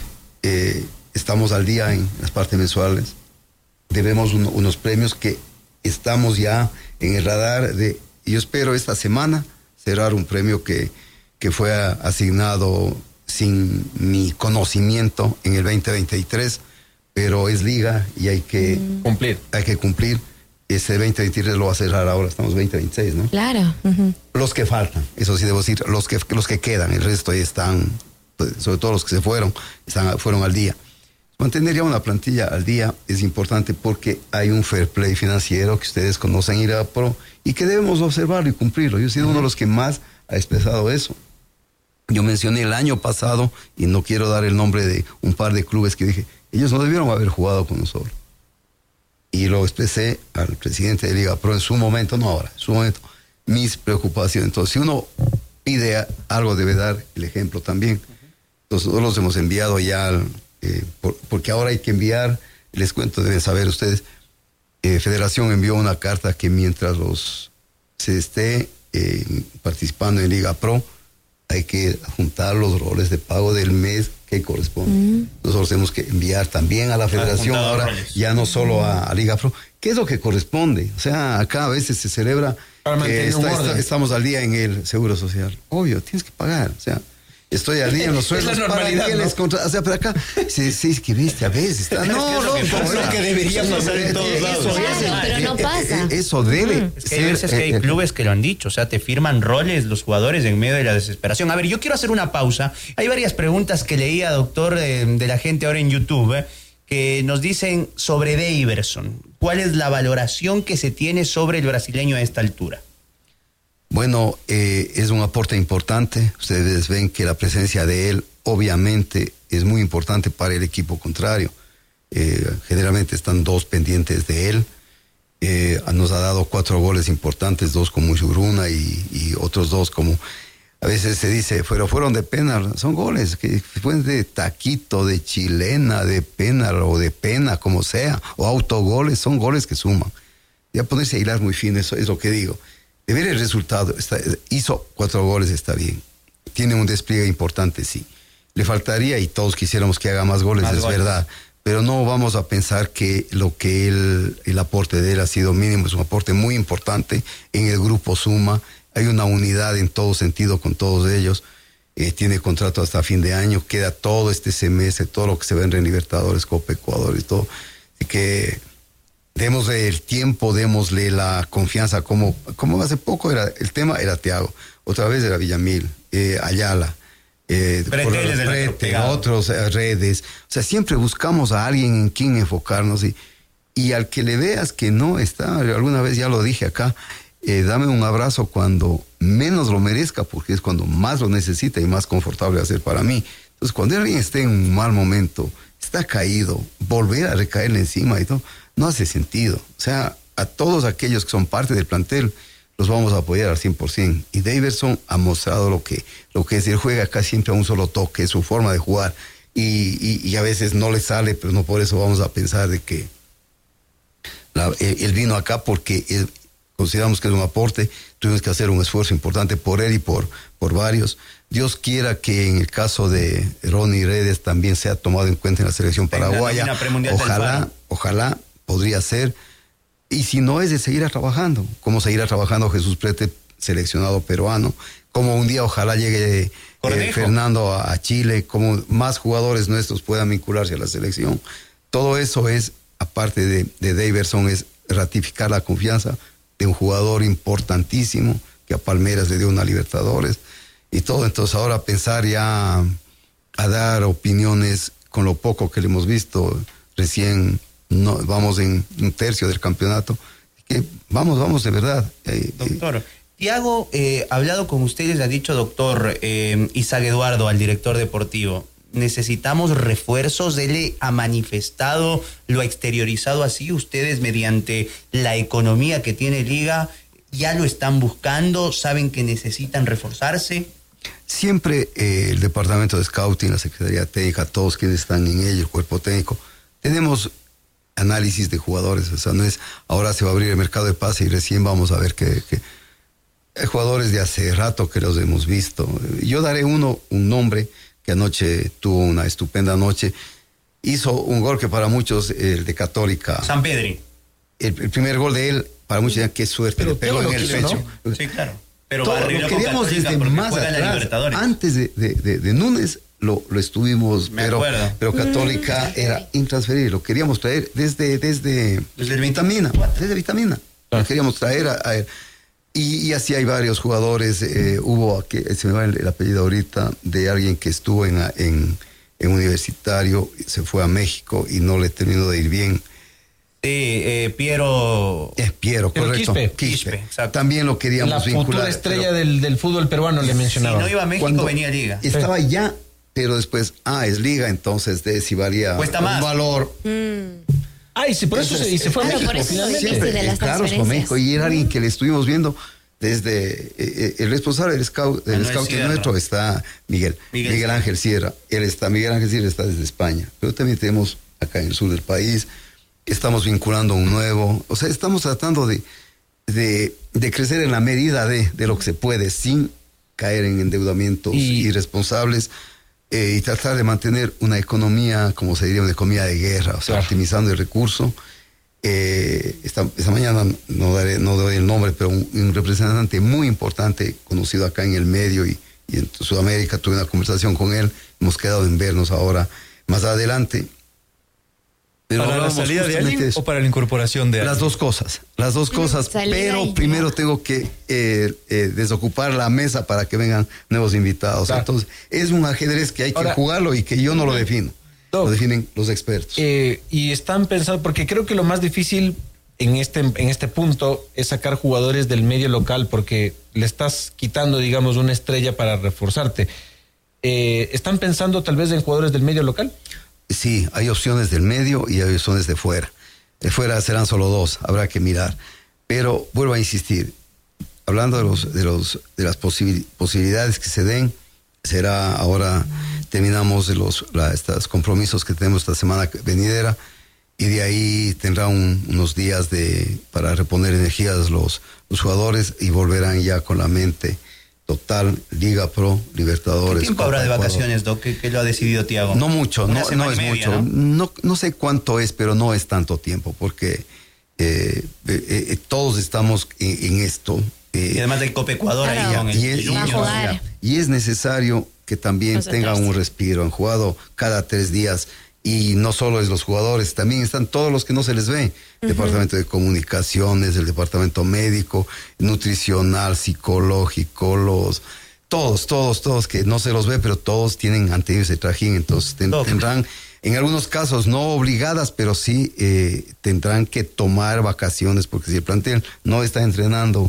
eh, estamos al día en las partes mensuales, debemos un- unos premios que estamos ya en el radar de, y yo espero esta semana cerrar un premio que, que fue a- asignado sin mi conocimiento en el veinte veintitrés, pero es liga y hay que, Cumplir. hay que cumplir. Ese veinte veintitrés lo va a cerrar ahora, estamos veinte veintiséis, ¿no? Claro. Ujú. Los que faltan, eso sí debo decir, los que, los que quedan, el resto ahí están, pues, sobre todo los que se fueron, están, fueron al día. Mantener ya una plantilla al día es importante porque hay un fair play financiero que ustedes conocen ir a pro y que debemos observarlo y cumplirlo. Yo he sido uno de los que más ha expresado eso. Yo mencioné el año pasado, y no quiero dar el nombre de un par de clubes que dije, ellos no debieron haber jugado con nosotros. Y lo expresé al presidente de Liga Pro en su momento, no ahora, en su momento, mis preocupaciones. Entonces, si uno pide a- algo, debe dar el ejemplo también. Entonces, nosotros los hemos enviado ya, al, eh, por- porque ahora hay que enviar, les cuento, deben saber ustedes, eh, Federación envió una carta que mientras los se esté eh, participando en Liga Pro, hay que juntar los roles de pago del mes que corresponde. Nosotros tenemos que enviar también a la Federación juntado ahora, roles. ya no solo a, a Liga Pro, ¿qué es lo que corresponde? O sea, acá a veces se celebra Para que mantener un está- orden. está- estamos al día en el Seguro Social. Obvio, tienes que pagar, o sea, estoy al día en los Es la sueldos. normalidad, ¿para qué ¿no? les contra- O sea, pero acá, sí, sí, es que viste, a veces está, no, loco, es lo o sea, que debería pasar en todos eso lados. es, Claro, pero no eh, pasa. eh, Eso debe Es que hay ser, veces que hay eh, eh, clubes que lo han dicho, o sea, te firman roles los jugadores en medio de la desesperación. A ver, yo quiero hacer una pausa. Hay varias preguntas que leía, doctor, de, de la gente ahora en YouTube, eh, que nos dicen sobre Daverson. ¿Cuál es la valoración que se tiene sobre el brasileño a esta altura? Bueno, eh, es un aporte importante. Ustedes ven que la presencia de él obviamente es muy importante para el equipo contrario. Eh, generalmente están dos pendientes de él. Eh, nos ha dado cuatro goles importantes, dos como Muchugruna y, y otros dos como... A veces se dice, pero fueron de penal. Son goles que fueron de taquito, de chilena, de penal o de pena, como sea. O autogoles, son goles que suman. Ya ponerse a hilar muy fino, eso es lo que digo. De ver el resultado, está, hizo cuatro goles, está bien. Tiene un despliegue importante, sí. Le faltaría, y todos quisiéramos que haga más goles, Más es goles. verdad. Pero no vamos a pensar que lo que él, el aporte de él ha sido mínimo, es un aporte muy importante. En el grupo suma, hay una unidad en todo sentido con todos ellos. Eh, tiene contrato hasta fin de año, queda todo este semestre, todo lo que se ve en Libertadores, Copa Ecuador y todo. Así que démosle el tiempo, démosle la confianza, como, como hace poco era, el tema era Thiago, otra vez era Villamil, eh, Ayala, eh, Bretel por- es el otro Brete, pegado. otros eh, redes. O sea, siempre buscamos a alguien en quien enfocarnos y, y al que le veas que no está, alguna vez ya lo dije acá, eh, dame un abrazo cuando menos lo merezca, porque es cuando más lo necesita y más confortable va a ser para mí. Entonces, cuando alguien esté en un mal momento, está caído, volver a recaerle encima y todo, no hace sentido. O sea, a todos aquellos que son parte del plantel, los vamos a apoyar al cien por ciento. Y Daverson ha mostrado lo que, lo que es. Él juega acá siempre a un solo toque, es su forma de jugar. Y, y, y a veces no le sale, pero no por eso vamos a pensar de que la, él, él vino acá porque él, consideramos que es un aporte, tuvimos que hacer un esfuerzo importante por él y por, por varios. Dios quiera que en el caso de Ronnie Redes también sea tomado en cuenta en la selección paraguaya. Ojalá, ojalá podría ser. Y si no, es de seguir trabajando, como seguirá trabajando Jesús Prete, seleccionado peruano, como un día ojalá llegue eh, Fernando a, a Chile, como más jugadores nuestros puedan vincularse a la selección. Todo eso es, aparte de, de Daverson, es ratificar la confianza de un jugador importantísimo que a Palmeiras le dio una Libertadores y todo. Entonces ahora pensar ya a dar opiniones con lo poco que le hemos visto, recién no, vamos en un tercio del campeonato, que vamos, vamos de verdad. Doctor, Thiago, eh, hablado con ustedes, ha dicho doctor eh, Isaac Eduardo, al director deportivo, necesitamos refuerzos. Él ha manifestado, lo ha exteriorizado así. Ustedes, mediante la economía que tiene Liga, ya lo están buscando, saben que necesitan reforzarse. Siempre eh, el departamento de scouting, la secretaría técnica, todos quienes están en ello, el cuerpo técnico, tenemos análisis de jugadores. O sea, no es ahora se va a abrir el mercado de pase y recién vamos a ver que, que hay jugadores de hace rato que los hemos visto. Yo daré uno, un nombre que anoche tuvo una estupenda noche. Hizo un gol que para muchos, el de Católica. San Pedri. El, el primer gol de él, para muchos ya qué suerte, pero le pegó en el quiso, pecho. ¿no? Sí, claro. Pero todo lo queríamos desde más atrás. Antes de, de, de, de Núñez lo, lo estuvimos, Me pero, acuerdo. pero Católica mm, era intransferible. Lo queríamos traer desde, desde, desde Vitamina. Desde Vitamina. Ah. Lo queríamos traer a, a él. Y, y así hay varios jugadores. Eh, hubo, que se me va el, el apellido ahorita, de alguien que estuvo en, en, en Universitario, se fue a México y no le terminó de ir bien. Sí, eh, Piero... Es Piero, Piero correcto. Quispe. Quispe. Exacto. También lo queríamos la vincular. futura estrella del, del fútbol peruano, le mencionaba. Si no iba a México, Cuando venía a Liga. Estaba ya, pero después, ah, es Liga, entonces de si valía Cuesta un más. valor. Mm. Ah, y sí, por eso se, y se fue a Claro, México, por eso finalmente. Siempre, de las claro, fue a transferencias. México y era alguien que le estuvimos viendo desde eh, el responsable del scout, del Manuel scout Sierra. nuestro está Miguel, Miguel, Miguel Ángel Sierra. Él está, Miguel Ángel Sierra está desde España, pero también tenemos acá en el sur del país. Estamos vinculando un nuevo, o sea, estamos tratando de, de, de crecer en la medida de, de lo que se puede, sin caer en endeudamientos y, irresponsables eh, y tratar de mantener una economía, como se diría, una economía de guerra, o sea, claro. optimizando el recurso. Eh, esta, esta mañana no daré, no doy el nombre, pero un, un representante muy importante, conocido acá en el medio y, y en Sudamérica, tuve una conversación con él, hemos quedado en vernos ahora más adelante. Pero ¿para la salida de alguien o para la incorporación de alguien? Las dos cosas, las dos cosas, pero y primero no. tengo que eh, eh, desocupar la mesa para que vengan nuevos invitados. Claro. Entonces, es un ajedrez que hay que Ahora, jugarlo y que yo no lo defino, Doc, lo definen los expertos. Eh, y están pensando, porque creo que lo más difícil en este, en este punto es sacar jugadores del medio local, porque le estás quitando, digamos, una estrella para reforzarte. Eh, ¿Están pensando tal vez en jugadores del medio local? Sí, hay opciones del medio y hay opciones de fuera. De fuera serán solo dos, habrá que mirar. Pero vuelvo a insistir, hablando de los de los de las posibil, posibilidades que se den, será ahora terminamos de los la, estos compromisos que tenemos esta semana venidera y de ahí tendrá un, unos días de para reponer energías los los jugadores y volverán ya con la mente total, Liga Pro, Libertadores. ¿Qué tiempo Copa habrá de Ecuador. vacaciones, Doc? ¿Qué, qué lo ha decidido Thiago? No mucho, no, no es media, mucho. ¿no? No, no sé cuánto es, pero no es tanto tiempo, porque eh, eh, eh, todos estamos en, en esto. Eh, y además del Copa Ecuador claro. ahí con el y, es, Va a jugar. y es necesario que también tengan un respiro. Han jugado cada tres días. Y no solo es los jugadores, también están todos los que no se les ve. Uh-huh. Departamento de Comunicaciones, el departamento médico, nutricional, psicológico, los... Todos, todos, todos, que no se los ve, pero todos tienen ante ellos ese trajín, entonces ten, tendrán, en algunos casos no obligadas, pero sí eh, tendrán que tomar vacaciones, porque si el plantel no está entrenando,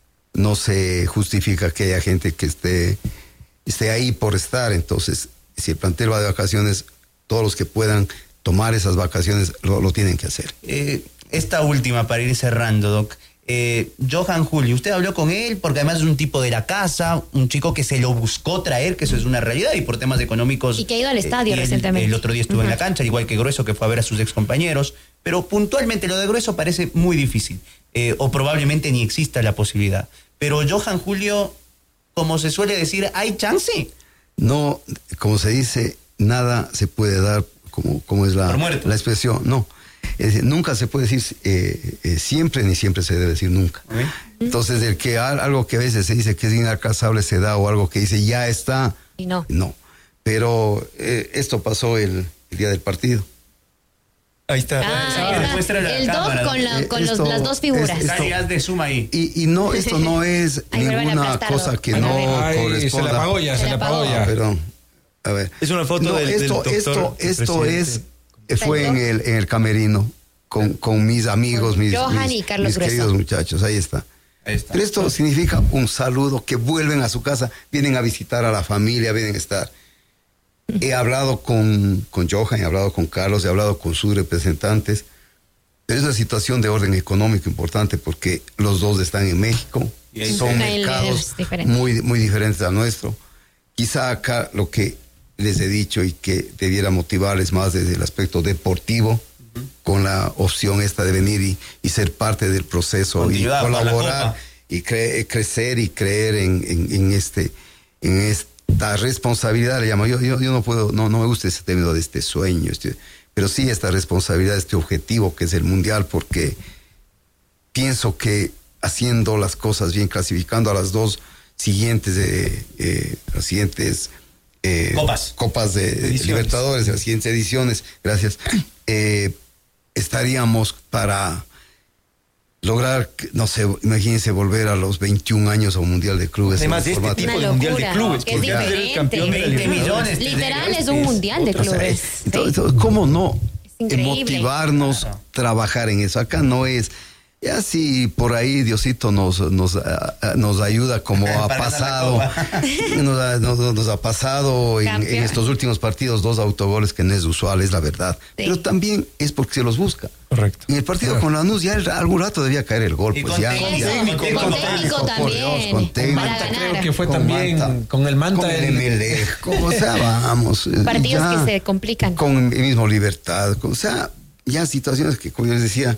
no se justifica que haya gente que esté, esté ahí por estar. Entonces, si el plantel va de vacaciones, todos los que puedan tomar esas vacaciones lo, lo tienen que hacer. Eh, esta última, para ir cerrando, Doc. Eh, Johan Julio, usted habló con él porque además es un tipo de la casa, un chico que se lo buscó traer, que eso es una realidad, y por temas económicos. Y que ha ido al estadio eh, recientemente. El, el otro día estuvo uh-huh. en la cancha, igual que Grueso, que fue a ver a sus excompañeros. Pero puntualmente lo de Grueso parece muy difícil, eh, o probablemente ni exista la posibilidad. Pero Johan Julio, como se suele decir, ¿hay chance? No, como se dice, nada se puede dar como, como es la, Por muerto. la expresión, no. Es decir, nunca se puede decir eh, eh, siempre, ni siempre se debe decir nunca. ¿Eh? Entonces, el que algo que a veces se dice que es inalcanzable se da, o algo que dice ya está, Y no. no. Pero eh, esto pasó el, el día del partido. Ahí está. Ah, Sí, ahí está. demuestra la El dos cámara. con, la- Eh, con los- esto las dos figuras. es- Dale, haz de suma ahí. Y, y no, esto no es Ay, vuelvan a ninguna aplastarlo. cosa que Van a no ver. Ay, se corresponda. la apagó ya, Se se la la apagó apagó. ya. Perdón. A ver. Es una foto No, del, del esto, doctor, esto, del esto es, presidente. fue en el, en el camerino con, con mis amigos, mis, Johan mis- y Carlos mis Grueso. queridos muchachos. Ahí está. Ahí está. Pero esto significa un saludo, que vuelven a su casa, vienen a visitar a la familia, vienen a estar. He hablado con, con Johan, he hablado con Carlos, he hablado con sus representantes. Pero es una situación de orden económico importante porque los dos están en México. Y ahí Son sí. mercados Es diferente. muy, muy diferentes al nuestro. Quizá acá lo que les he dicho y que debiera motivarles más desde el aspecto deportivo, con la opción esta de venir y, y ser parte del proceso y Continuidad para la colaborar Copa. y cre- crecer y creer en, en, en este en esta responsabilidad, le llamo yo, yo, yo no puedo, no, no me gusta ese término de este sueño, este, pero sí esta responsabilidad, este objetivo que es el mundial, porque pienso que haciendo las cosas bien, clasificando a las dos siguientes eh, eh, las siguientes eh, Copas. copas de Ediciones. Libertadores, las siguientes ediciones, gracias, eh, estaríamos para lograr, no sé, imagínense volver a los veintiún años a un mundial de clubes. Además de en este formato- tipo Una de mundial de locura, clubes. que es porque ya ser el diferente. campeón de la veinte Libertadores. millones. Literal es un mundial de O sea, clubes. entonces, ¿sí? entonces, ¿cómo no increíble. motivarnos, Claro. trabajar en eso? Acá no es, ya si por ahí Diosito nos, nos, ah, ah, nos ayuda como ha Para ganar la pasado, Copa. nos ha, nos- nos ha pasado en, Campeón. en estos últimos partidos dos autogoles que no es usual, es la verdad. Sí. Pero también es porque se los busca. Correcto. En el partido con Lanús ya el- algún rato debía caer el gol. Y Pues con ya, técnico, ya. con técnico, con con técnico por también. Dios, con técnico. Para Manta ganar. creo que fue Con también Manta. con el Manta. Con el el- Emelec, como, o sea, vamos. eh, Partidos ya, que se complican. Con el mismo Libertad, con- o sea, ya situaciones que, como yo les decía,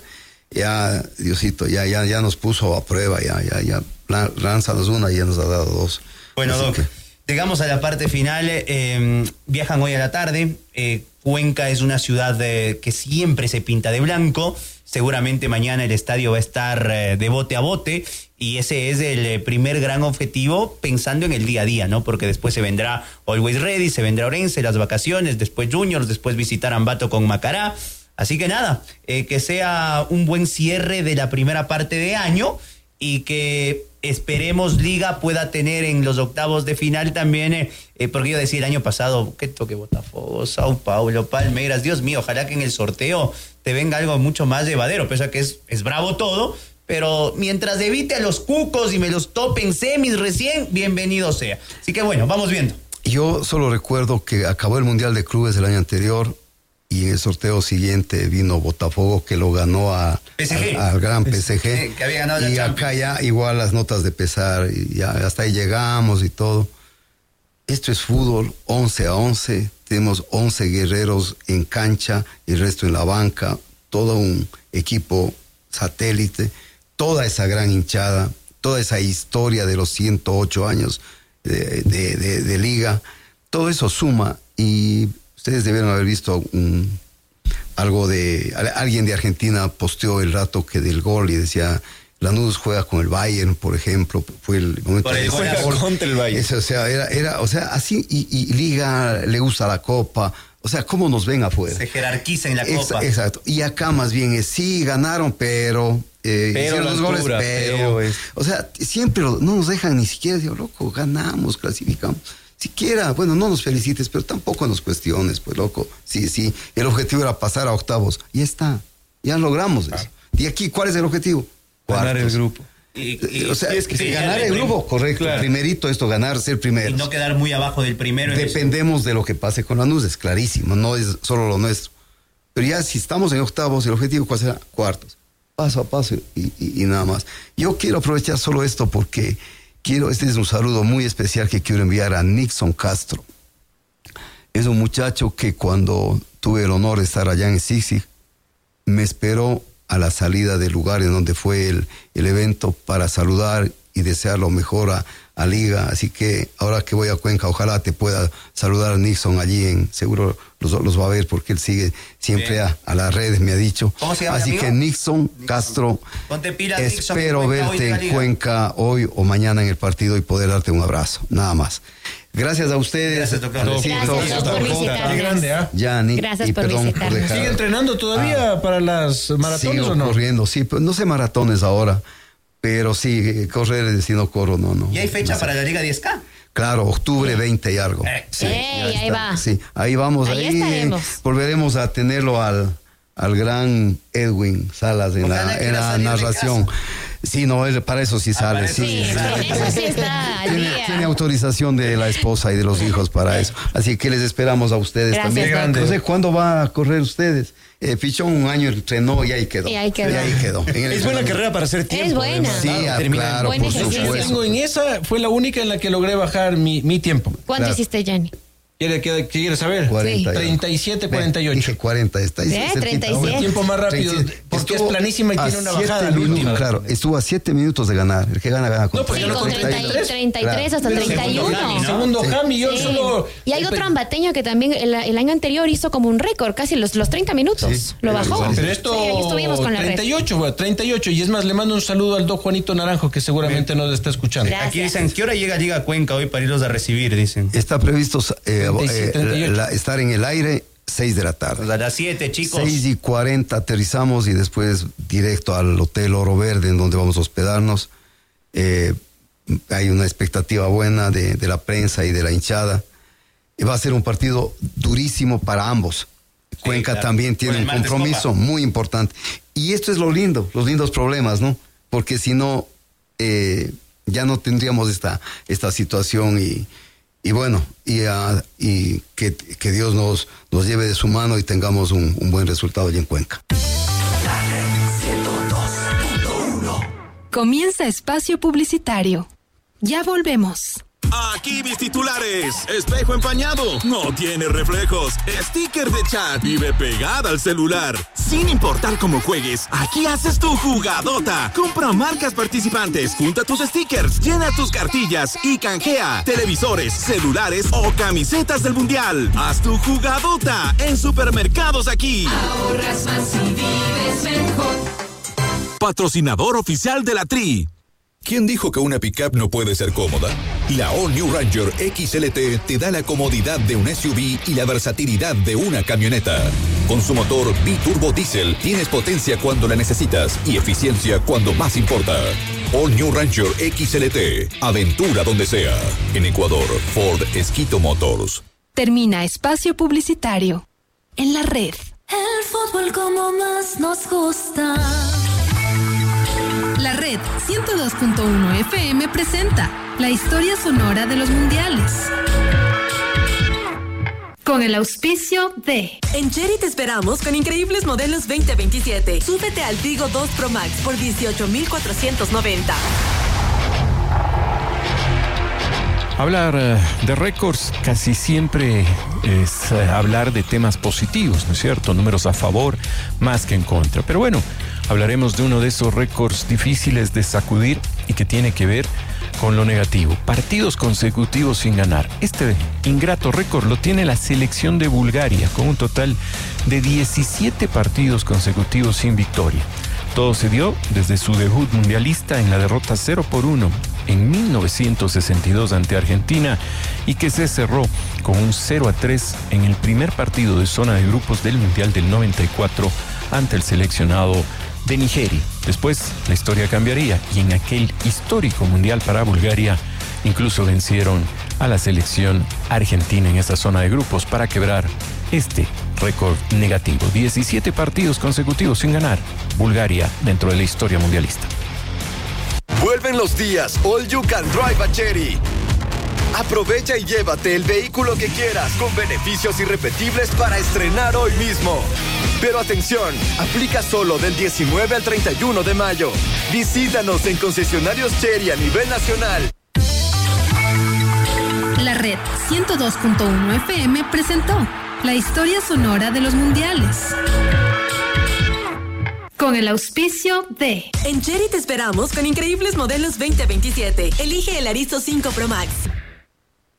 ya Diosito, ya, ya, ya nos puso a prueba, ya, ya, ya, la- lánzanos una y ya nos ha dado dos. Bueno, Así Doc, que- llegamos a la parte final. eh, viajan hoy a la tarde. eh, Cuenca es una ciudad eh, que siempre se pinta de blanco. Seguramente mañana el estadio va a estar eh, de bote a bote. Y ese es el eh, primer gran objetivo pensando en el día a día, ¿no? Porque después se vendrá Always Ready, se vendrá Orense, las vacaciones, después Juniors, después visitar Ambato con Macará. Así que nada, eh, que sea un buen cierre de la primera parte de año y que esperemos Liga pueda tener en los octavos de final también, eh, eh, porque yo decía el año pasado, que toque Botafogo, Sao Paulo, Palmeiras, Dios mío, ojalá que en el sorteo te venga algo mucho más llevadero, pese a que es, es bravo todo, pero mientras evite a los cucos y me los topen semis recién, bienvenido sea. Así que bueno, vamos viendo. Yo solo recuerdo que acabó el Mundial de Clubes el año anterior y en el sorteo siguiente vino Botafogo, que lo ganó a, P S G. al, al gran P S G. Sí, que había ganado la y Champions. acá ya igual las notas de pesar, y ya hasta ahí llegamos y todo. Esto es fútbol, once a once, tenemos once guerreros en cancha y el resto en la banca, todo un equipo satélite, toda esa gran hinchada, toda esa historia de los ciento ocho años de, de- de- de liga, todo eso suma y ustedes debieron haber visto un, algo de, alguien de Argentina posteó el rato que del gol y decía, Lanús juega con el Bayern, por ejemplo, fue el momento Por el de gol. ese Juega contra el Bayern. Eso, o sea, era, era, o sea, así, y, y Liga le gusta la Copa, o sea, ¿cómo nos ven afuera? Se jerarquiza en la Ex- Copa. Exacto. Y acá más bien es, sí, ganaron, pero... eh, Pero hicieron la los goles, altura, pero... pero es- O sea, siempre lo- no nos dejan ni siquiera, digo, loco, ganamos, clasificamos. Siquiera, bueno, no nos felicites, pero tampoco nos cuestiones, pues, loco. Sí, sí, el objetivo era pasar a octavos. Y está, ya logramos eso. Y aquí, ¿cuál es el objetivo? Ganar el Cuartos. grupo. Y, Eh, O sea, Sí, es que sí, sí, ganar ya el de- grupo, correcto. Claro. Primerito esto, ganar, ser primero. y no quedar muy abajo del primero. en eso. Dependemos de lo que pase con Lanús, es clarísimo, no es solo lo nuestro. Pero ya si estamos en octavos, el objetivo cuál será, cuartos, paso a paso y, y- y nada más. Yo quiero aprovechar solo esto porque quiero, este es un saludo muy especial que quiero enviar a Nixon Castro. Es un muchacho que cuando tuve el honor de estar allá en Sixig, me esperó a la salida del lugar en donde fue el, el evento para saludar y desear lo mejor a, a Liga. Así que ahora que voy a Cuenca, ojalá te pueda saludar a Nixon allí, en seguro los, los va a ver porque él sigue siempre a, a las redes, me ha dicho. ¿Cómo se llama, Así amigo? que Nixon, Nixon Castro, Ponte pilas, Nixon, espero en Cuenca, verte hoy en de la Cuenca hoy o mañana en el partido y poder darte un abrazo, nada más. Gracias a ustedes. Gracias, doctor. Gracias, doctor, por visitarnos. Qué grande, ¿ah? Yani, Gracias y por perdón visitarnos. por dejar. ¿Sigue entrenando todavía Ah, para las maratones Sigo o no? corriendo, sí, pero no sé maratones ahora, pero sí, eh, correr si no corro, no, no. ¿Y hay fecha no sé. para la Liga diez K? Claro, octubre veinte y algo. Eh. Sí, Ey, ya ahí está. va. Sí, ahí vamos, Ahí ahí, estaremos. volveremos a tenerlo al, al gran Edwin Salas en Ojalá la, que en va a la salir de narración. casa. Sí, no, él para eso sí sale, para eso sí. Sí, sí, con sí. eso sí está al Tiene, día. tiene autorización de la esposa y de los hijos para eso. Así que les esperamos a ustedes Gracias, también. grande. No sé cuándo va a correr ustedes. Eh, Pichón un año entrenó y ahí quedó. Y ahí quedó. Y ahí quedó. En el Es buena entrenamiento. carrera para hacer tiempo. buena. además. Sí, Claro, ah, termina- claro, Buen por ejercicio. supuesto. Tengo en esa, fue la única en la que logré bajar mi, mi tiempo. ¿Cuánto Claro. hiciste, Gianni? ¿Quiere, quiere, quiere saber? cuarenta. ya. treinta y siete, cuarenta y ocho. Dije cuarenta, está ahí ¿Ve? cerquita. treinta y siete. El tiempo más rápido, treinta y siete. porque Estuvo es planísima y a tiene una siete bajada al minutos, último. Claro, estuvo a siete minutos de ganar. El que gana, gana con No, pues Sí, yo no con con treinta y- treinta y tres. treinta y tres hasta Claro. treinta y uno. Segundo Jami, yo Sí. solo... Y hay otro ambateño que también el, el año anterior hizo como un récord, casi los, los treinta minutos. Sí, lo era bajó. igual. Pero esto, Sí, ahí estuvimos con la red. treinta y ocho, bueno, treinta y ocho. Y es más, le mando un saludo al doc Juanito Naranjo, que seguramente nos está escuchando. Gracias. Aquí dicen, ¿qué hora llega Liga Cuenca hoy para irlos a recibir? Dicen. Está previsto eh, treinta y siete, eh, treinta y ocho. la- estar en el aire seis de la tarde. A las siete, chicos. seis y cuarenta aterrizamos y después directo al Hotel Oro Verde en donde vamos a hospedarnos. Eh, hay una expectativa buena de, de la prensa y de la hinchada. Y va a ser un partido durísimo para ambos. Cuenca claro. también tiene Con el un martes compromiso Copa. muy importante. Y esto es lo lindo, los lindos problemas, ¿no? Porque si no, eh, ya no tendríamos esta, esta situación y, y bueno, y, ah, y que, que Dios nos, nos lleve de su mano y tengamos un, un buen resultado allí en Cuenca. Comienza espacio publicitario. Ya volvemos. Aquí mis titulares. Espejo empañado. No tiene reflejos. Sticker de chat. Vive pegada al celular. Sin importar cómo juegues, aquí haces tu jugadota. Compra marcas participantes. Junta tus stickers. Llena tus cartillas y canjea televisores, celulares o camisetas del mundial. Haz tu jugadota en Supermercados Aquí. Ahorras más y vives mejor. Patrocinador oficial de la Tri. ¿Quién dijo que una pickup no puede ser cómoda? La All New Ranger X L T te da la comodidad de un S U V y la versatilidad de una camioneta. Con su motor biturbo diésel tienes potencia cuando la necesitas y eficiencia cuando más importa. All New Ranger X L T, aventura donde sea. En Ecuador, Ford Esquito Motors. Termina espacio publicitario. En la red. El fútbol como más nos gusta. La red ciento dos punto uno F M presenta la historia sonora de los mundiales. Con el auspicio de... En Cherry te esperamos con increíbles modelos veinte veintisiete. Súbete al Tigo dos Pro Max por dieciocho mil cuatrocientos noventa. Hablar eh, de récords casi siempre es eh, hablar de temas positivos, ¿no es cierto? Números a favor más que en contra. Pero bueno, hablaremos de uno de esos récords difíciles de sacudir y que tiene que ver con lo negativo. Partidos consecutivos sin ganar. Este ingrato récord lo tiene la selección de Bulgaria con un total de diecisiete partidos consecutivos sin victoria. Todo se dio desde su debut mundialista en la derrota cero por uno en mil novecientos sesenta y dos ante Argentina y que se cerró con un cero a tres en el primer partido de zona de grupos del Mundial del noventa y cuatro ante el seleccionado de Nigeria. Después la historia cambiaría y en aquel histórico Mundial para Bulgaria incluso vencieron a la selección argentina en esa zona de grupos para quebrar este récord negativo. diecisiete partidos consecutivos sin ganar. Bulgaria dentro de la historia mundialista. Vuelven los días All You Can Drive a Cherry. Aprovecha y llévate el vehículo que quieras con beneficios irrepetibles para estrenar hoy mismo. Pero atención, aplica solo del diecinueve al treinta y uno de mayo. Visítanos en concesionarios Cherry a nivel nacional. La red ciento dos punto uno F M presentó la historia sonora de los mundiales. Con el auspicio de... En Chery te esperamos con increíbles modelos veinte veintisiete. Elige el Arizo cinco Pro Max.